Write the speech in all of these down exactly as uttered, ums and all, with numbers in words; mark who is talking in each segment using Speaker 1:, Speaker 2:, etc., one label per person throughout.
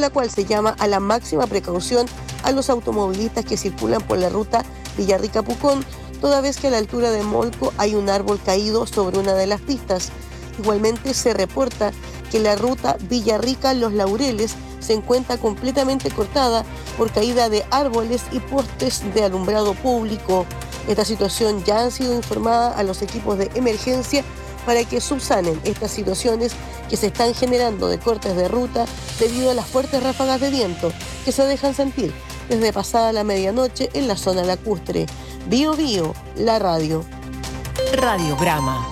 Speaker 1: la cual se llama a la máxima precaución a los automovilistas que circulan por la ruta Villarrica-Pucón, toda vez que a la altura de Molco hay un árbol caído sobre una de las pistas. Igualmente se reporta que la ruta Villarrica-Los Laureles se encuentra completamente cortada por caída de árboles y postes de alumbrado público. Esta situación ya ha sido informada a los equipos de emergencia para que subsanen estas situaciones que se están generando de cortes de ruta debido a las fuertes ráfagas de viento que se dejan sentir desde pasada la medianoche en la zona lacustre. Bío Bío, la radio.
Speaker 2: Radiograma.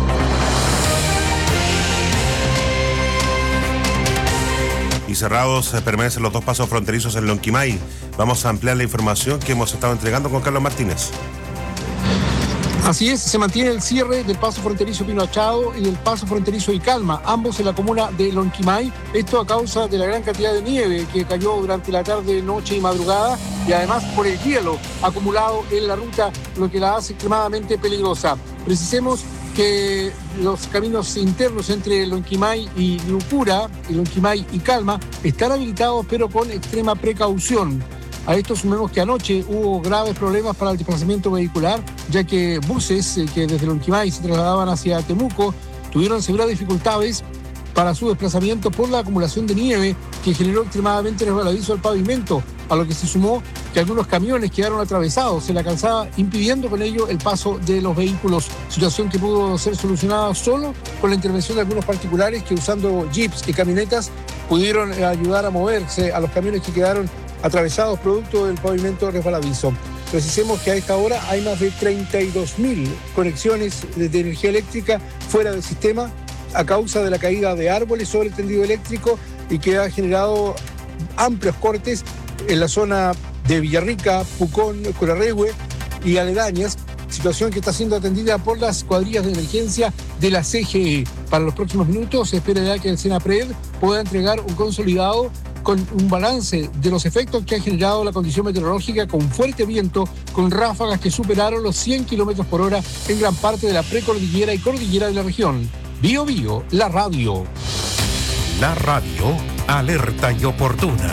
Speaker 3: Y cerrados eh, permanecen los dos pasos fronterizos en Lonquimay. Vamos a ampliar la información que hemos estado entregando con Carlos Martínez.
Speaker 4: Así es, se mantiene el cierre del paso fronterizo Pino Achado y del paso fronterizo Icalma, ambos en la comuna de Lonquimay. Esto a causa de la gran cantidad de nieve que cayó durante la tarde, noche y madrugada, y además por el hielo acumulado en la ruta, lo que la hace extremadamente peligrosa. Precisemos que los caminos internos entre Lonquimay y Lucura, y Lonquimay y Calma, están habilitados pero con extrema precaución. A esto sumemos que anoche hubo graves problemas para el desplazamiento vehicular, ya que buses eh, que desde Lonquimay se trasladaban hacia Temuco tuvieron severas dificultades para su desplazamiento por la acumulación de nieve que generó extremadamente resbaladizo al pavimento, a lo que se sumó que algunos camiones quedaron atravesados en la calzada, impidiendo con ello el paso de los vehículos, situación que pudo ser solucionada solo con la intervención de algunos particulares que, usando jeeps y camionetas, pudieron ayudar a moverse a los camiones que quedaron atravesados producto del pavimento resbaladizo. Precisemos que a esta hora hay más de treinta y dos mil conexiones de, de energía eléctrica fuera del sistema a causa de la caída de árboles sobre el tendido eléctrico y que ha generado amplios cortes en la zona de Villarrica, Pucón, Corarrehue y aledañas, situación que está siendo atendida por las cuadrillas de emergencia de la C G E. Para los próximos minutos se espera ya que el SENAPRED pueda entregar un consolidado con un balance de los efectos que ha generado la condición meteorológica con fuerte viento, con ráfagas que superaron los cien kilómetros por hora en gran parte de la precordillera y cordillera de la región. Bío Bío, la radio.
Speaker 5: La radio, alerta y oportuna.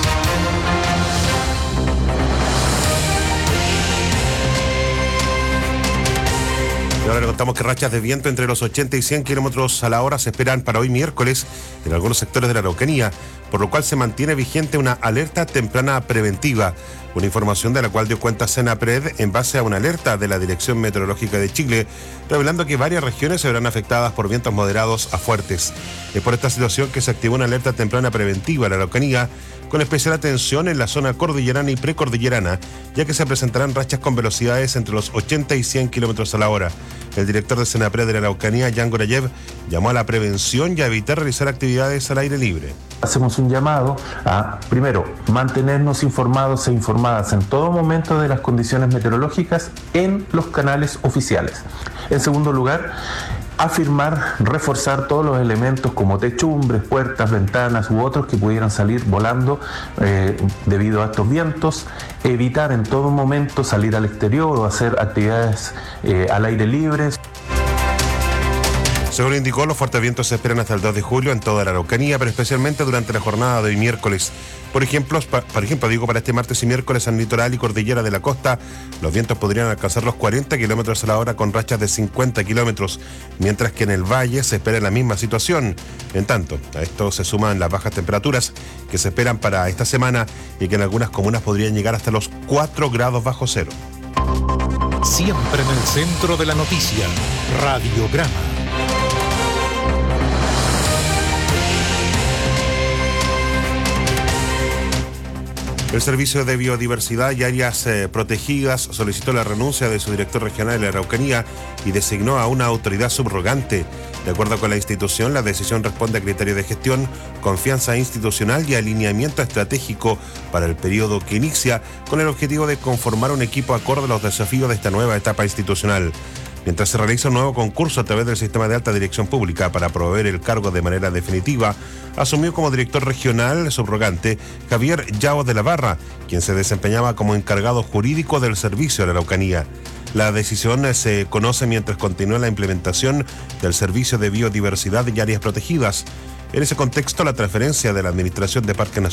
Speaker 3: Y ahora le contamos que rachas de viento entre los ochenta y cien kilómetros a la hora se esperan para hoy miércoles en algunos sectores de la Araucanía, por lo cual se mantiene vigente una alerta temprana preventiva. Una información de la cual dio cuenta SENAPRED en base a una alerta de la Dirección Meteorológica de Chile, revelando que varias regiones se verán afectadas por vientos moderados a fuertes. Es por esta situación que se activó una alerta temprana preventiva en la Araucanía, con especial atención en la zona cordillerana y precordillerana, ya que se presentarán rachas con velocidades entre los ochenta y cien kilómetros a la hora. El director de SENAPRED de la Araucanía, Jan Gorayev, llamó a la prevención y a evitar realizar actividades al aire libre.
Speaker 6: Hacemos un llamado a, primero, mantenernos informados e informadas en todo momento de las condiciones meteorológicas en los canales oficiales. En segundo lugar, afirmar, reforzar todos los elementos como techumbres, puertas, ventanas u otros que pudieran salir volando eh, debido a estos vientos. Evitar en todo momento salir al exterior o hacer actividades eh, al aire libre.
Speaker 3: Según indicó, los fuertes vientos se esperan hasta el dos de julio en toda la Araucanía, pero especialmente durante la jornada de hoy miércoles. Por ejemplo, por ejemplo, digo, para este martes y miércoles en litoral y cordillera de la costa, los vientos podrían alcanzar los cuarenta kilómetros a la hora con rachas de cincuenta kilómetros, mientras que en el valle se espera la misma situación. En tanto, a esto se suman las bajas temperaturas que se esperan para esta semana y que en algunas comunas podrían llegar hasta los cuatro grados bajo cero.
Speaker 5: Siempre en el centro de la noticia, Radiograma.
Speaker 3: El Servicio de Biodiversidad y Áreas eh, Protegidas solicitó la renuncia de su director regional de la Araucanía y designó a una autoridad subrogante. De acuerdo con la institución, la decisión responde a criterios de gestión, confianza institucional y alineamiento estratégico para el periodo que inicia, con el objetivo de conformar un equipo acorde a los desafíos de esta nueva etapa institucional. Mientras se realiza un nuevo concurso a través del sistema de alta dirección pública para proveer el cargo de manera definitiva, asumió como director regional subrogante Javier Yao de la Barra, quien se desempeñaba como encargado jurídico del servicio de la Araucanía. La decisión se conoce mientras continúa la implementación del Servicio de Biodiversidad y Áreas Protegidas. En ese contexto, la transferencia de la Administración de Parques Nacionales